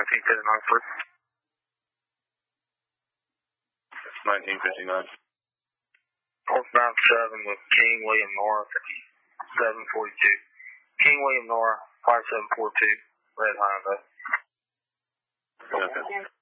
1959. Northbound 7 with King William North, 742. King William North, 5742, red Honda. Okay.